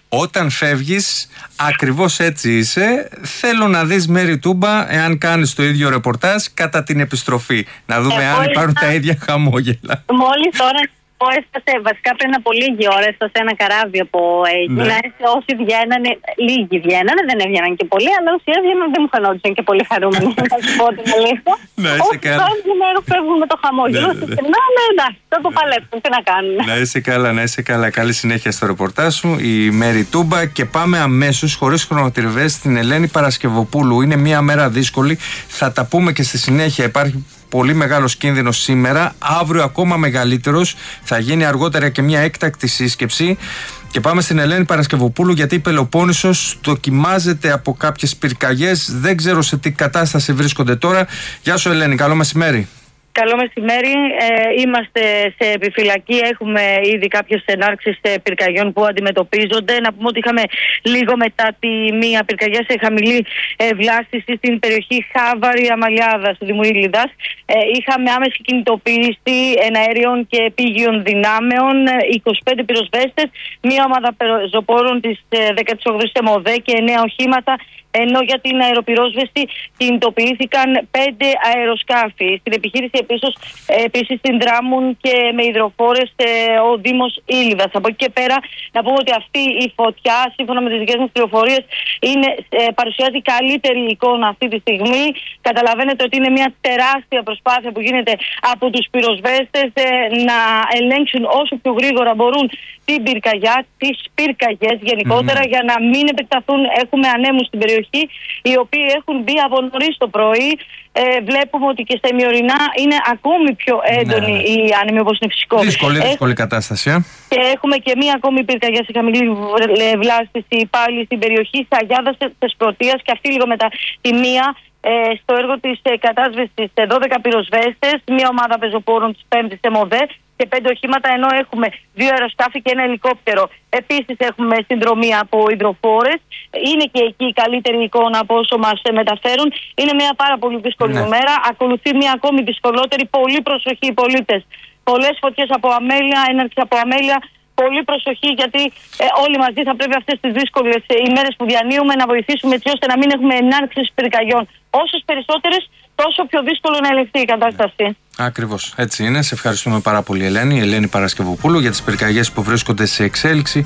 Όταν φεύγεις, ακριβώς έτσι είσαι. Θέλω να δεις, Μέρη Τούμπα, εάν κάνεις το ίδιο ρεπορτάζ κατά την επιστροφή. Να δούμε αν υπάρχουν τα ίδια χαμόγελα. Μόλις τώρα έφτασε, βασικά πριν από λίγη ώρα, έφτασε ένα καράβι από Αίγυπτο. Όσοι βγαίνανε, λίγοι βγαίνανε, δεν έβγαιναν και πολλοί, αλλά όσοι έβγαιναν δεν μου φαινόντουσαν και πολύ χαρούμενοι. Να σου πω την αλήθεια. Όσοι φεύγουν με το χαμόγελο. Όσοι περνάνε, εντάξει, θα το παλέψουν. Τι να κάνουν. Να είσαι καλά. Καλή συνέχεια στο ρεπορτάζ σου, η Μέρη Τούμπα. Και πάμε αμέσως, χωρίς χρονοτριβές, στην Ελένη Παρασκευοπούλου. Είναι μια μέρα δύσκολη. Θα τα πούμε και στη συνέχεια. Υπάρχει πολύ μεγάλος κίνδυνος σήμερα, αύριο ακόμα μεγαλύτερος. Θα γίνει αργότερα και μια έκτακτη σύσκεψη. Και πάμε στην Ελένη Παρασκευοπούλου, γιατί η Πελοπόννησος δοκιμάζεται από κάποιες πυρκαγιές. Δεν ξέρω σε τι κατάσταση βρίσκονται τώρα. Γεια σου, Ελένη, καλό μεσημέρι. Καλό μεσημέρι. Είμαστε σε επιφυλακή. Έχουμε ήδη κάποιες ενάρξεις πυρκαγιών που αντιμετωπίζονται. Να πούμε ότι είχαμε λίγο μετά τη μία πυρκαγιά σε χαμηλή βλάστηση στην περιοχή Χάβαρη-Αμαλιάδα του Δήμου Ήλιδας. Είχαμε άμεση κινητοποίηση εναέριων και επίγειων δυνάμεων, 25 πυροσβέστες, μία ομάδα πεζοπόρων της 18ης ΕΜΟΔΕ και 9 οχήματα. Ενώ για την αεροπυρόσβεση κινητοποιήθηκαν 5 αεροσκάφη. Στην επιχείρηση επίσης συνδράμουν και με υδροφόρες ο Δήμος Ήλιδας. Από εκεί και πέρα να πούμε ότι αυτή η φωτιά, σύμφωνα με τις δικές μας πληροφορίες, παρουσιάζει καλύτερη εικόνα αυτή τη στιγμή. Καταλαβαίνετε ότι είναι μια τεράστια προσπάθεια που γίνεται από τους πυροσβέστες να ελέγξουν όσο πιο γρήγορα μπορούν την πυρκαγιά, τις πυρκαγιές γενικότερα, για να μην επεκταθούν. Έχουμε ανέμους στην περιοχή, οι οποίοι έχουν μπει από νωρίς το πρωί. Βλέπουμε ότι και στα ημιορεινά είναι ακόμη πιο έντονη η άνεμη, όπως είναι φυσικό. Δύσκολη κατάσταση. Και έχουμε και μία ακόμη πυρκαγιά σε χαμηλή βλάστηση πάλι στην περιοχή Σαγιάδας της Πρωτείας, και αυτή λίγο μετά τη μία. Στο έργο της κατάσβεσης 12 πυροσβέστες, μία ομάδα πεζοπόρων της 5ης ΕΜΟΔΕ και 5 οχήματα, ενώ έχουμε 2 αεροσκάφη και ένα ελικόπτερο. Επίσης έχουμε συνδρομή από υδροφόρες. Είναι και εκεί η καλύτερη εικόνα από όσο μας μεταφέρουν. Είναι μια πάρα πολύ δύσκολη ημέρα. Ακολουθεί μια ακόμη δυσκολότερη. Πολύ προσοχή οι πολίτες. Πολλές φωτιές από αμέλεια, έναρξη από αμέλεια. Πολύ προσοχή, γιατί όλοι μαζί θα πρέπει αυτές τις δύσκολες ημέρες που διανύουμε να βοηθήσουμε, έτσι ώστε να μην έχουμε ενάρξεις πυρκαγιών. Όσες περισσότερες, τόσο πιο δύσκολο να ελεγχθεί η κατάσταση. Ακριβώς, έτσι είναι. Σε ευχαριστούμε πάρα πολύ, Ελένη. Ελένη Παρασκευοπούλου, για τις πυρκαγιές που βρίσκονται σε εξέλιξη.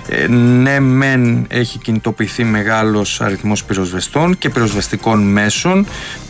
Ναι, μεν έχει κινητοποιηθεί μεγάλος αριθμός πυροσβεστών και πυροσβεστικών μέσων.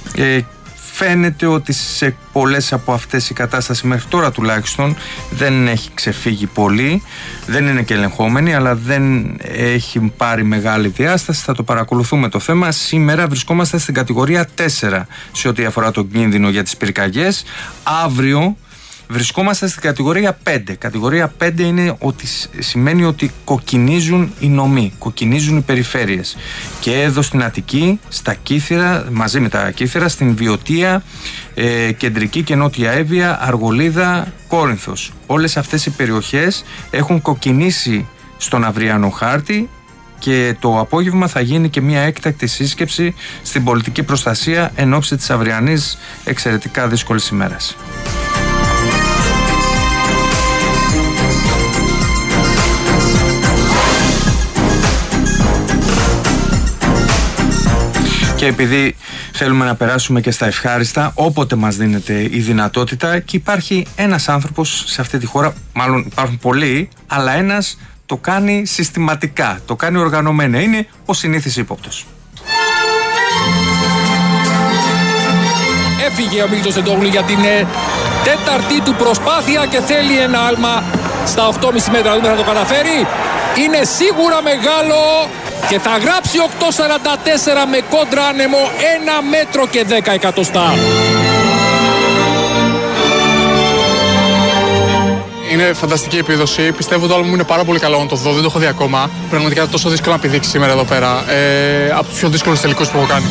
Φαίνεται ότι σε πολλές από αυτές η κατάσταση μέχρι τώρα τουλάχιστον δεν έχει ξεφύγει πολύ, δεν είναι και ελεγχόμενη, αλλά δεν έχει πάρει μεγάλη διάσταση. Θα το παρακολουθούμε το θέμα. Σήμερα βρισκόμαστε στην κατηγορία 4 σε ό,τι αφορά τον κίνδυνο για τις πυρκαγιές. Αύριο βρισκόμαστε στην κατηγορία 5. Κατηγορία 5 είναι ότι σημαίνει ότι κοκκινίζουν οι νομοί, κοκκινίζουν οι περιφέρειες. Και εδώ στην Αττική, στα Κύθυρα, μαζί με τα Κύθυρα, στην Βιωτία, Κεντρική και Νότια Εύβοια, Αργολίδα, Κόρινθος. Όλες αυτές οι περιοχές έχουν κοκκινήσει στον αυριανό χάρτη, και το απόγευμα θα γίνει και μια έκτακτη σύσκεψη στην πολιτική προστασία εν ώψη της αυριανής εξαιρετικά δύσκολης ημέρας. Και επειδή θέλουμε να περάσουμε και στα ευχάριστα, όποτε μας δίνεται η δυνατότητα, και υπάρχει ένας άνθρωπος σε αυτή τη χώρα, μάλλον υπάρχουν πολλοί, αλλά ένας το κάνει συστηματικά, το κάνει οργανωμένα, είναι ο συνήθις ύποπτος. Έφυγε ο Μίλτος Τεντόγλου για την τέταρτη του προσπάθεια και θέλει ένα άλμα στα 8,5 μέτρα. Δούμε θα το καταφέρει. Είναι σίγουρα μεγάλο και θα γράψει 8,44 με κόντρα άνεμο, 1 μέτρο και 10 εκατοστά. Είναι φανταστική επίδοση. Πιστεύω το άλμα μου είναι πάρα πολύ καλό να το δω. Δεν το έχω δει ακόμα. Πραγματικά τόσο δύσκολο να πηδήξει σήμερα εδώ πέρα. Από τους πιο δύσκολους τελικούς που έχω κάνει.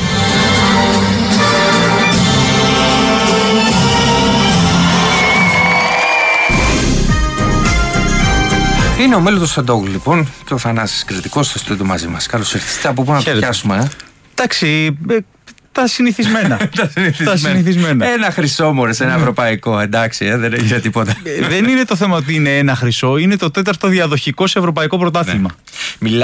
Είναι ο Μέλιτος Τεντόγλου, λοιπόν, και ο Θανάσης Κρητικός στο στούντιο μαζί μας. Καλώς ήρθατε. Από πού να το πιάσουμε, Εντάξει, τα συνηθισμένα. Τα συνηθισμένα. Ένα χρυσό, μωρές, ένα ευρωπαϊκό. Εντάξει, δεν έγινε τίποτα. Δεν είναι το θέμα ότι είναι ένα χρυσό, είναι το 4ο διαδοχικό σε ευρωπαϊκό πρωτάθλημα. Ναι.